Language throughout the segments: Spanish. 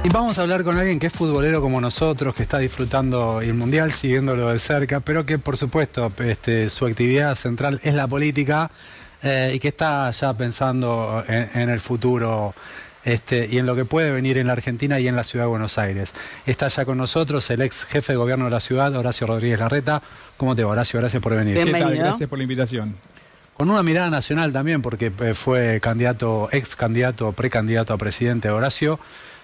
Y vamos a hablar con alguien que es futbolero como nosotros, que está disfrutando el Mundial, siguiéndolo de cerca, pero que por supuesto su actividad central es la política y que está ya pensando en el futuro y en lo que puede venir en la Argentina y en la Ciudad de Buenos Aires. Está ya con nosotros el ex jefe de gobierno de la ciudad, Horacio Rodríguez Larreta. ¿Cómo te va, Horacio? Gracias por venir. Bienvenido. ¿Qué tal? Gracias por la invitación. Con una mirada nacional también, porque fue ex candidato, precandidato a presidente, Horacio.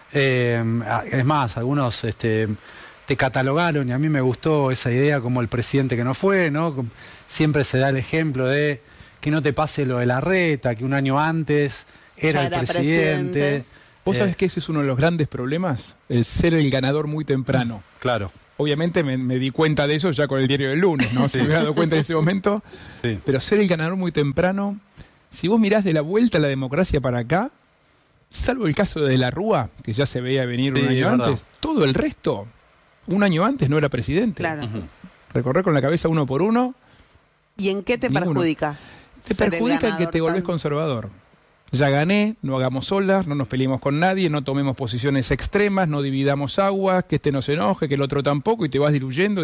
Es más, algunos te catalogaron y a mí me gustó esa idea como el presidente que no fue, ¿no? Siempre se da el ejemplo de que no te pase lo de Larreta, que un año antes era el presidente. ¿Vos sabés que ese es uno de los grandes problemas? El ser el ganador muy temprano. Claro. Obviamente me di cuenta de eso ya con el diario del lunes, ¿no? Si me hubiera dado cuenta en ese momento. Sí. Pero ser el ganador muy temprano, si vos mirás de la vuelta a la democracia para acá, salvo el caso de la Rúa, que ya se veía venir un año antes, todo el resto, un año antes no era presidente. Claro. Recorrer con la cabeza uno por uno. ¿Y en qué te perjudica? Te perjudica en que te volvés conservador. Ya gané, no hagamos olas, no nos peleemos con nadie, no tomemos posiciones extremas, no dividamos aguas, que este no se enoje, que el otro tampoco, y te vas diluyendo.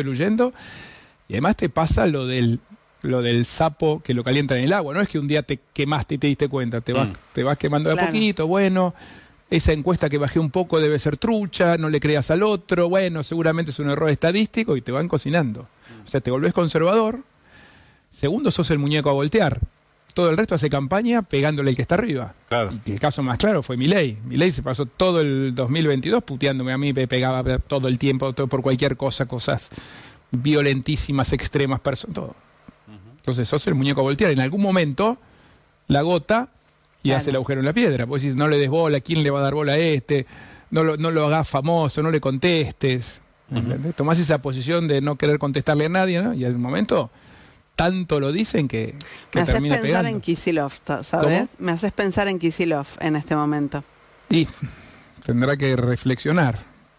Y además te pasa lo del sapo que lo calienta en el agua. No es que un día te quemaste y te diste cuenta, te vas quemando de a poquito. Bueno, esa encuesta que bajé un poco debe ser trucha, no le creas al otro, bueno, seguramente es un error estadístico, y te van cocinando. O sea, te volvés conservador. Segundo, sos el muñeco a voltear. Todo el resto hace campaña pegándole al que está arriba. Claro. Y el caso más claro fue Milei. Milei se pasó todo el 2022 puteándome a mí, me pegaba todo el tiempo, todo por cualquier cosa, cosas violentísimas, extremas, todo. Entonces sos el muñeco a voltear. En algún momento la gota y hace el agujero en la piedra. Vos decís, no le des bola, ¿quién le va a dar bola a este? No lo hagas famoso, no le contestes. Tomás esa posición de no querer contestarle a nadie, ¿no? Y al momento tanto lo dicen que me haces termina pensar pegando. en Kicillof, ¿sabes? ¿Cómo? Me haces pensar en Kicillof en este momento. Y tendrá que reflexionar.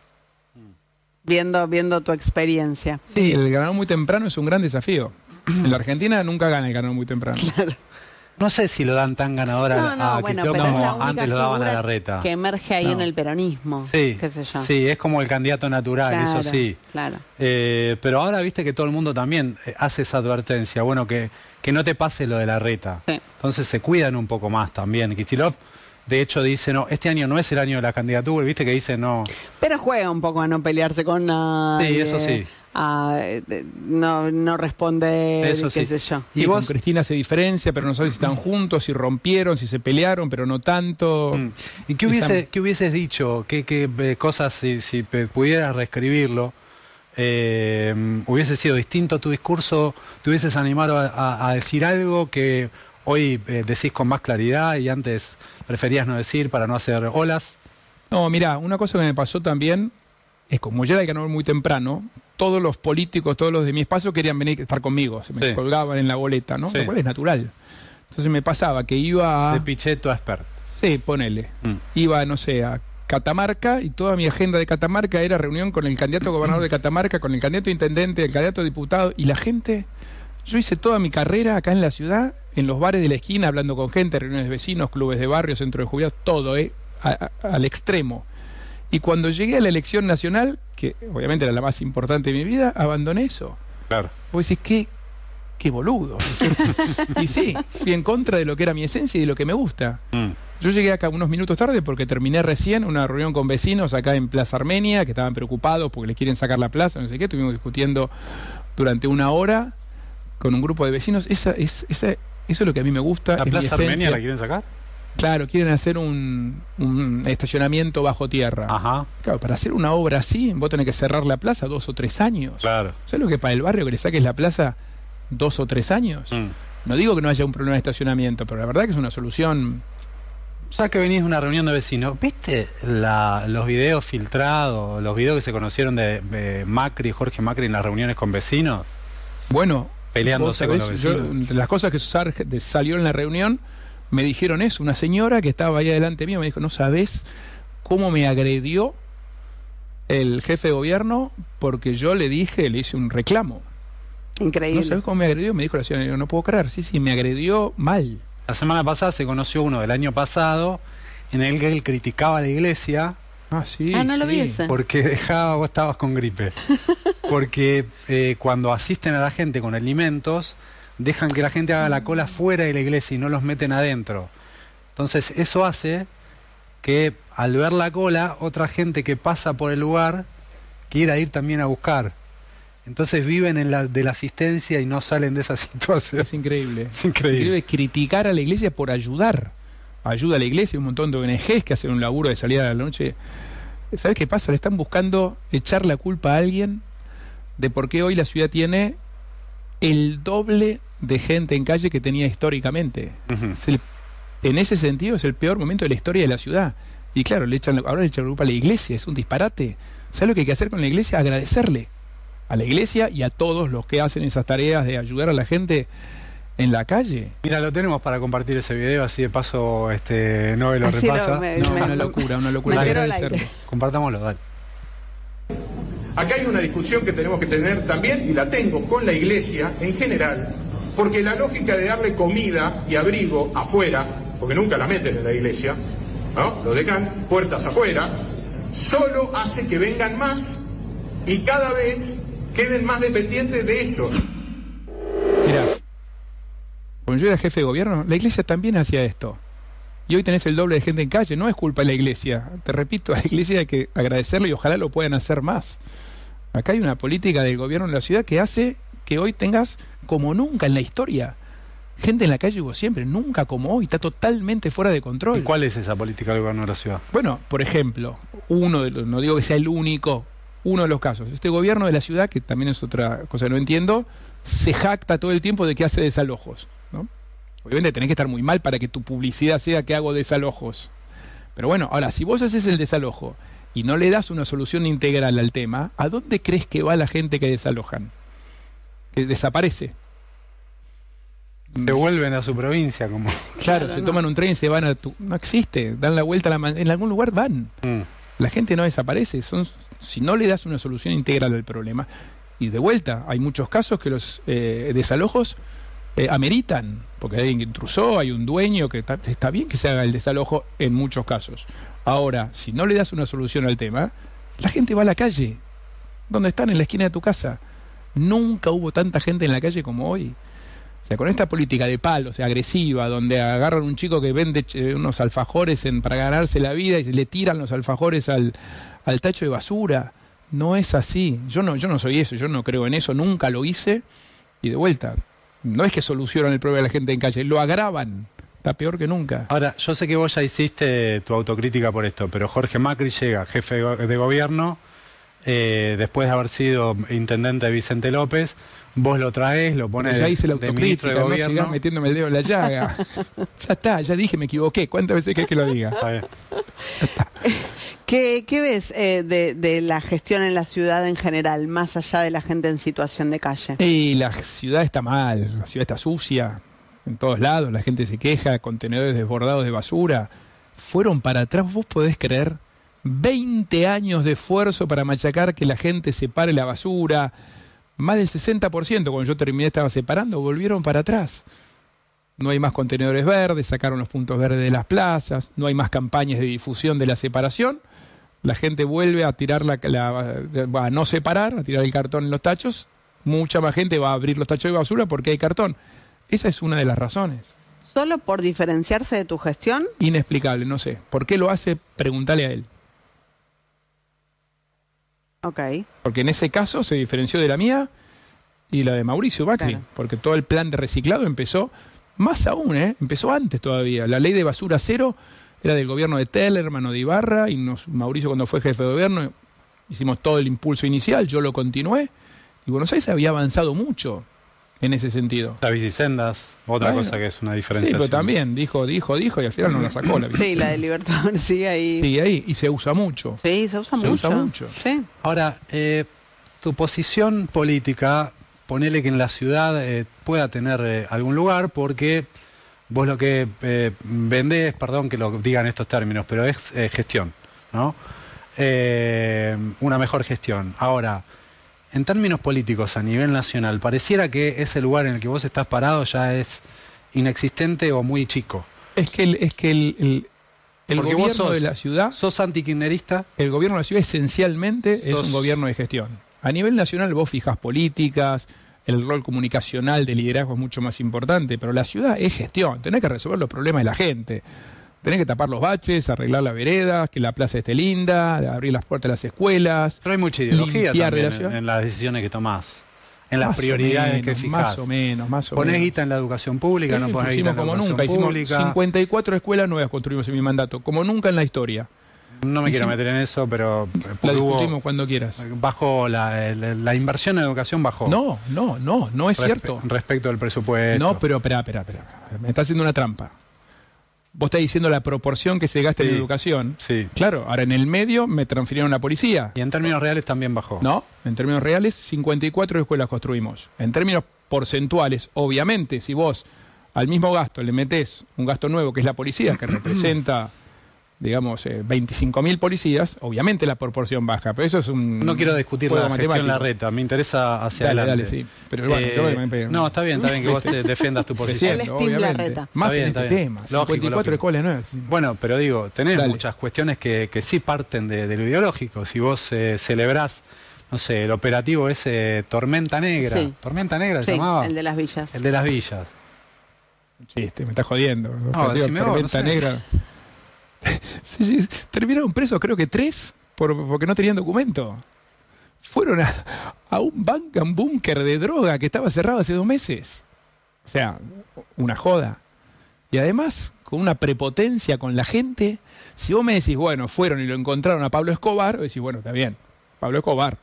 Viendo tu experiencia. Sí, el ganador muy temprano es un gran desafío. En la Argentina nunca gana el ganador muy temprano. Claro. No sé si lo dan tan ganador a Kicillof como antes lo daban a Larreta. Que emerge ahí en el peronismo. Sí, qué sé yo. Sí, es como el candidato natural, claro, eso sí. Claro. Pero ahora viste que todo el mundo también hace esa advertencia, bueno, que no te pase lo de Larreta. Sí. Entonces se cuidan un poco más también. Kicillof, de hecho, dice, no, este año no es el año de la candidatura, viste que dice no. Pero juega un poco a no pelearse con nadie. Sí, eso sí. No responder, eso sí. qué sé yo. Y con Cristina se diferencia, pero no sabes si están juntos, si rompieron, si se pelearon, pero no tanto. ¿Y qué hubieses dicho? ¿Qué cosas, si pudieras reescribirlo, hubiese sido distinto tu discurso? ¿Te hubieses animado a decir algo que hoy decís con más claridad y antes preferías no decir para no hacer olas? No, mirá, una cosa que me pasó también es como yo era el ganador muy temprano, todos los políticos, todos los de mi espacio querían venir a estar conmigo, se me colgaban en la boleta, ¿no? Lo cual es natural. Entonces me pasaba que iba a... De Pichetto a Expert. Sí, ponele. Iba, no sé, a Catamarca y toda mi agenda de Catamarca era reunión con el candidato a gobernador de Catamarca, con el candidato a intendente, el candidato a diputado, y la gente... Yo hice toda mi carrera acá en la ciudad, en los bares de la esquina, hablando con gente, reuniones de vecinos, clubes de barrio, centro de jubilados, todo, al extremo. Y cuando llegué a la elección nacional, que obviamente era la más importante de mi vida, abandoné eso. Claro. Vos decís, qué boludo. Y sí, fui en contra de lo que era mi esencia y de lo que me gusta. Yo llegué acá unos minutos tarde porque terminé recién una reunión con vecinos acá en Plaza Armenia, que estaban preocupados porque les quieren sacar la plaza, no sé qué. Estuvimos discutiendo durante una hora con un grupo de vecinos. Eso es lo que a mí me gusta. ¿La Plaza Armenia la quieren sacar? Claro, quieren hacer un estacionamiento bajo tierra. Ajá. Claro, para hacer una obra así, vos tenés que cerrar la plaza 2 o 3 años. Claro. ¿Sabes lo que para el barrio que le saques la plaza 2 o 3 años? No digo que no haya un problema de estacionamiento, pero la verdad que es una solución. Ya que venís de una reunión de vecinos, ¿viste los videos filtrados, los videos que se conocieron de Macri, Jorge Macri en las reuniones con vecinos? Bueno, peleándose con los vecinos. Las cosas que salió en la reunión, me dijeron eso. Una señora que estaba ahí delante mío me dijo, no sabés cómo me agredió el jefe de gobierno porque yo le hice un reclamo. Increíble. No sabés cómo me agredió, me dijo la señora, yo no puedo creer. Sí, me agredió mal. La semana pasada se conoció uno del año pasado en el que él criticaba a la iglesia Ah, sí. No lo vi sí. ese. Porque vos estabas con gripe. Porque cuando asisten a la gente con alimentos, dejan que la gente haga la cola fuera de la iglesia y no los meten adentro. Entonces eso hace que al ver la cola, otra gente que pasa por el lugar quiera ir también a buscar. Entonces viven de la asistencia y no salen de esa situación. Es increíble. Es increíble. Criticar a la iglesia por ayudar. Ayuda a la iglesia, un montón de ONGs que hacen un laburo de salida de la noche. ¿Sabes qué pasa? Le están buscando echar la culpa a alguien de por qué hoy la ciudad tiene el doble de gente en calle que tenía históricamente. Uh-huh. En ese sentido es el peor momento de la historia de la ciudad. Y claro, ahora le echan la culpa a la iglesia, es un disparate. ¿Sabes lo que hay que hacer con la iglesia? Agradecerle a la iglesia y a todos los que hacen esas tareas de ayudar a la gente en la calle. Mira, lo tenemos para compartir ese video, así de paso Noé lo repasa. Una locura. Compartámoslo, dale. Acá hay una discusión que tenemos que tener también, y la tengo con la iglesia en general, porque la lógica de darle comida y abrigo afuera, porque nunca la meten en la iglesia, ¿no? Lo dejan puertas afuera, solo hace que vengan más y cada vez queden más dependientes de eso. Mira, cuando yo era jefe de gobierno, la iglesia también hacía esto. Y hoy tenés el doble de gente en calle, no es culpa de la iglesia. Te repito, a la iglesia hay que agradecerlo y ojalá lo puedan hacer más. Acá hay una política del gobierno en la ciudad que hace que hoy tengas, como nunca en la historia, gente en la calle hubo siempre, nunca como hoy, está totalmente fuera de control. ¿Y cuál es esa política del gobierno de la ciudad? Bueno, por ejemplo, no digo que sea el único, uno de los casos. Este gobierno de la ciudad, que también es otra cosa que no entiendo, se jacta todo el tiempo de que hace desalojos, ¿no? Obviamente tenés que estar muy mal para que tu publicidad sea que hago desalojos. Pero bueno, ahora, si vos haces el desalojo y no le das una solución integral al tema, ¿a dónde crees que va la gente que desalojan? Que desaparece. Se vuelven a su provincia, como... Claro, se toman un tren y se van a tu... No existe, dan la vuelta a en algún lugar van. La gente no desaparece. Si no le das una solución integral al problema. Y de vuelta, hay muchos casos que los desalojos ameritan, porque hay alguien que intrusó, hay un dueño, que está bien que se haga el desalojo en muchos casos. Ahora, si no le das una solución al tema, la gente va a la calle. ¿Dónde están? En la esquina de tu casa. Nunca hubo tanta gente en la calle como hoy. O sea, con esta política de palos, agresiva, donde agarran un chico que vende unos alfajores para ganarse la vida y le tiran los alfajores al tacho de basura. No es así. Yo no soy eso, yo no creo en eso, nunca lo hice. Y de vuelta, no es que solucionan el problema de la gente en calle, lo agravan. Está peor que nunca. Ahora, yo sé que vos ya hiciste tu autocrítica por esto, pero Jorge Macri llega, jefe de gobierno, después de haber sido intendente de Vicente López. Vos lo traes, lo pones ya hice la de ministro autocrítica, de no gobierno. sigás metiéndome el dedo en la llaga. Ya está, ya dije, me equivoqué. ¿Cuántas veces querés que lo diga? Está bien. ¿Qué ves de la gestión en la ciudad en general, más allá de la gente en situación de calle? Y la ciudad está mal, la ciudad está sucia, en todos lados, la gente se queja, contenedores desbordados de basura. Fueron para atrás, vos podés creer, 20 años de esfuerzo para machacar que la gente separe la basura. Más del 60%, cuando yo terminé estaba separando, volvieron para atrás. No hay más contenedores verdes, sacaron los puntos verdes de las plazas, no hay más campañas de difusión de la separación. La gente vuelve a tirar a no separar, a tirar el cartón en los tachos. Mucha más gente va a abrir los tachos de basura porque hay cartón. Esa es una de las razones. ¿Solo por diferenciarse de tu gestión? Inexplicable, no sé. ¿Por qué lo hace? Pregúntale a él. Ok. Porque en ese caso se diferenció de la mía y la de Mauricio Macri. Claro. Porque todo el plan de reciclado empezó, más aún, empezó antes todavía. La ley de basura cero era del gobierno de Tellerman o de Ibarra, y Mauricio, cuando fue jefe de gobierno, hicimos todo el impulso inicial, yo lo continué, y Buenos Aires había avanzado mucho en ese sentido. La bicisendas, otra cosa que es una diferencia. Sí, pero también dijo, y al final no la sacó la bicisendas. Sí, la de Libertador sigue ahí. Sigue ahí, y se usa mucho. Sí, se usa mucho. Sí. Ahora, tu posición política, ponele que en la ciudad pueda tener algún lugar, porque vos lo que vendés, perdón que lo diga en estos términos, pero es gestión, ¿no? Una mejor gestión. Ahora, en términos políticos a nivel nacional, pareciera que ese lugar en el que vos estás parado ya es inexistente o muy chico. Es que El Porque gobierno vos de la ciudad, sos antikirchnerista. el gobierno de la ciudad esencialmente es un gobierno de gestión. A nivel nacional vos fijás políticas, el rol comunicacional de liderazgo es mucho más importante, pero la ciudad es gestión. Tenés que resolver los problemas de la gente. Tenés que tapar los baches, arreglar las veredas, que la plaza esté linda, abrir las puertas de las escuelas. Pero hay mucha ideología limpiar también de la ciudad. en las decisiones que tomás, en las Más o prioridades menos, que fijás. Más o menos. Ponés guita en la educación pública, Sí, no ponés guita hicimos en la como educación nunca, pública. hicimos 54 escuelas nuevas construimos en mi mandato, como nunca en la historia. No me quiero Hicimos- meter en eso, pero La hubo- discutimos cuando quieras. bajó la inversión en educación bajó. No es cierto. Respecto al presupuesto. No, pero espera. Me está haciendo una trampa. Vos estás diciendo la proporción que se gasta en Sí. educación. Sí. Claro, ahora en el medio me transfirieron a la policía. Y en términos reales también bajó. No, en términos reales, 54 escuelas construimos. En términos porcentuales, obviamente, si vos al mismo gasto le metés un gasto nuevo que es la policía, que representa, digamos, 25.000 policías, obviamente la proporción baja, pero eso es un No quiero discutir juego la gestión matemático. Larreta, me interesa hacia Dale, adelante. dale, sí. Pero bueno, No, está bien que vos te defiendas tu posición. Él es Team Larreta. Más Está bien, en está este bien. tema. Lógico, 54 lógico. escuelas nuevas. Bueno, pero digo, tenés Dale. muchas cuestiones que sí parten de lo ideológico. Si vos celebrás, no sé, el operativo ese Tormenta Negra. Sí. ¿Tormenta Negra se Sí, llamaba? el de las villas. El de las villas. Chiste, me estás jodiendo. No, decime vos, Tormenta no sé. negra. Sí, terminaron presos, creo que 3, porque no tenían documento. Fueron a un búnker de droga que estaba cerrado hace 2 meses. O sea, una joda. Y además, con una prepotencia con la gente. Si vos me decís, bueno, fueron y lo encontraron a Pablo Escobar, vos decís, bueno, está bien, Pablo Escobar.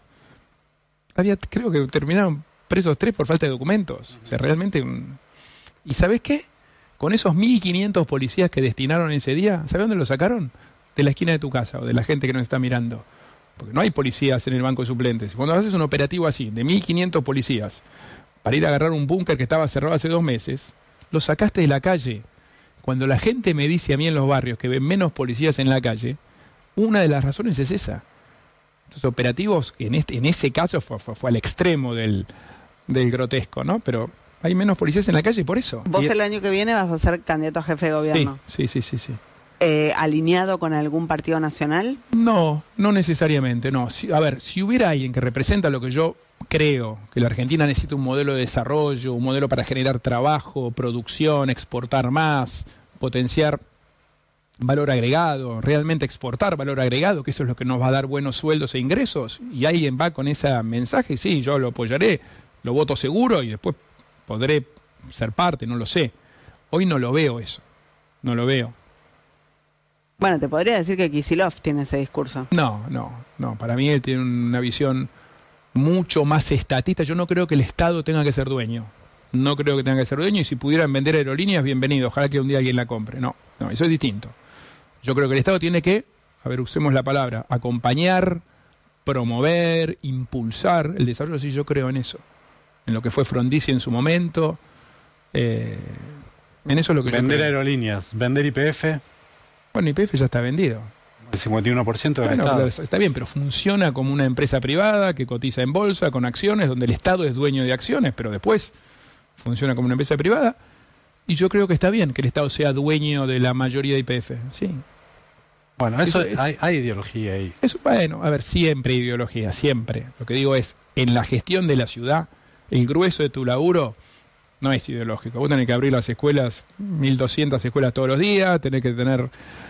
Creo que terminaron presos 3 por falta de documentos. O sea, realmente... ¿Y sabés qué? Con esos 1.500 policías que destinaron ese día, ¿sabés dónde lo sacaron? De la esquina de tu casa o de la gente que nos está mirando. Porque no hay policías en el banco de suplentes. Cuando haces un operativo así, de 1.500 policías, para ir a agarrar un búnker que estaba cerrado hace 2 meses, lo sacaste de la calle. Cuando la gente me dice a mí en los barrios que ven menos policías en la calle, una de las razones es esa. Entonces, operativos, en ese caso fue al extremo del grotesco, ¿no? Pero hay menos policías en la calle por eso. Vos el año que viene vas a ser candidato a jefe de gobierno. Sí. ¿Alineado con algún partido nacional? No necesariamente, no. A ver, si hubiera alguien que representa lo que yo creo, que la Argentina necesita un modelo de desarrollo, un modelo para generar trabajo, producción, exportar más, potenciar valor agregado, realmente exportar valor agregado, que eso es lo que nos va a dar buenos sueldos e ingresos, y alguien va con ese mensaje, sí, yo lo apoyaré, lo voto seguro y después podré ser parte, no lo sé. Hoy no lo veo eso, no lo veo. Bueno, te podría decir que Kicillof tiene ese discurso. No, para mí él tiene una visión mucho más estatista. Yo no creo que el Estado tenga que ser dueño. No creo que tenga que ser dueño, y si pudieran vender aerolíneas, bienvenido. Ojalá que un día alguien la compre. No, eso es distinto. Yo creo que el Estado tiene que, usemos la palabra, acompañar, promover, impulsar el desarrollo. Sí, yo creo en eso. En lo que fue Frondizi en su momento. En eso es lo que Vender yo creo. aerolíneas, vender YPF, Bueno, YPF ya está vendido. el 51% del Bueno, Estado. está bien, pero funciona como una empresa privada que cotiza en bolsa con acciones, donde el Estado es dueño de acciones, pero después funciona como una empresa privada. Y yo creo que está bien que el Estado sea dueño de la mayoría de YPF. Sí. Bueno, eso Eso- hay ideología ahí. Eso, bueno, a ver, siempre hay ideología, siempre. Lo que digo es, en la gestión de la ciudad, el grueso de tu laburo no es ideológico. Vos tenés que abrir las escuelas, 1.200 escuelas todos los días, tenés que tener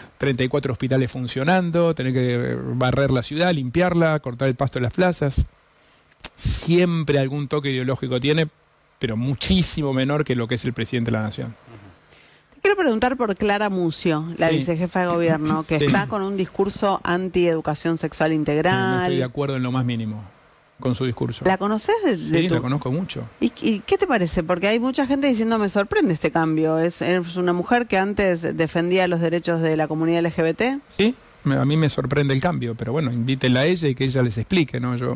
34 hospitales funcionando, tenés que barrer la ciudad, limpiarla, cortar el pasto de las plazas. Siempre algún toque ideológico tiene, pero muchísimo menor que lo que es el presidente de la Nación. Te quiero preguntar por Clara Mucio, la Sí. vicejefa de gobierno, que Sí. está con un discurso anti-educación sexual No estoy de integral. acuerdo en lo más mínimo con su discurso. ¿La conoces de Sí, tu... la conozco mucho. ¿Y qué te parece? Porque hay mucha gente diciendo, me sorprende este cambio. Es una mujer que antes defendía los derechos de la comunidad LGBT. Sí, a mí me sorprende el cambio, pero bueno, invítenla a ella y que ella les explique, ¿no? Yo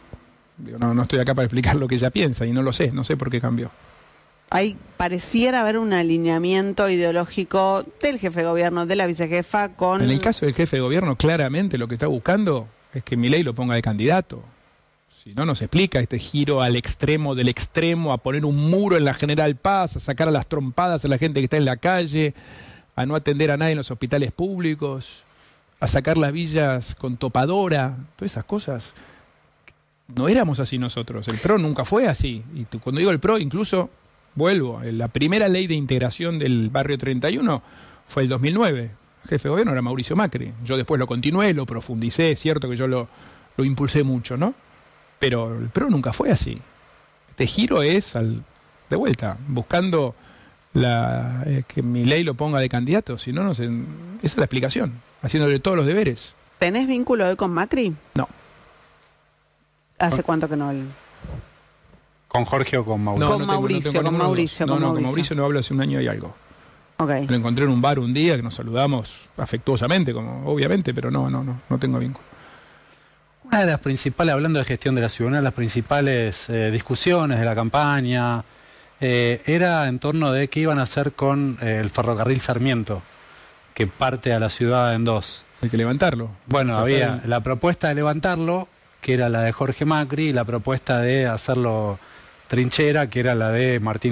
no estoy acá para explicar lo que ella piensa y no sé por qué cambió. Pareciera haber un alineamiento ideológico del jefe de gobierno, de la vicejefa con... En el caso del jefe de gobierno, claramente lo que está buscando es que Milei lo ponga de candidato. Si no, nos explica este giro al extremo del extremo, a poner un muro en la General Paz, a sacar a las trompadas a la gente que está en la calle, a no atender a nadie en los hospitales públicos, a sacar las villas con topadora, todas esas cosas. No éramos así nosotros, el PRO nunca fue así. Y cuando digo el PRO, incluso, vuelvo, la primera ley de integración del barrio 31 fue el 2009. El jefe de gobierno era Mauricio Macri. Yo después lo continué, lo profundicé, es cierto que yo lo impulsé mucho, ¿no? Pero el PRO nunca fue así. Este giro es, de vuelta, buscando que mi ley lo ponga de candidato, si no, esa es la explicación, haciéndole todos los deberes. ¿Tenés vínculo hoy con Macri? No. ¿Hace cuánto que no? ¿Con Jorge o con Mauricio? Con Mauricio. Con Mauricio no hablo hace un año y algo. Okay. Lo encontré en un bar un día, que nos saludamos afectuosamente, como obviamente, pero no tengo vínculo. Una de las principales, hablando de gestión de la ciudad, una de las principales discusiones de la campaña era en torno de qué iban a hacer con el ferrocarril Sarmiento, que parte a la ciudad en dos. Hay que levantarlo. Bueno, había la propuesta de levantarlo, que era la de Jorge Macri, y la propuesta de hacerlo trinchera, que era la de Martín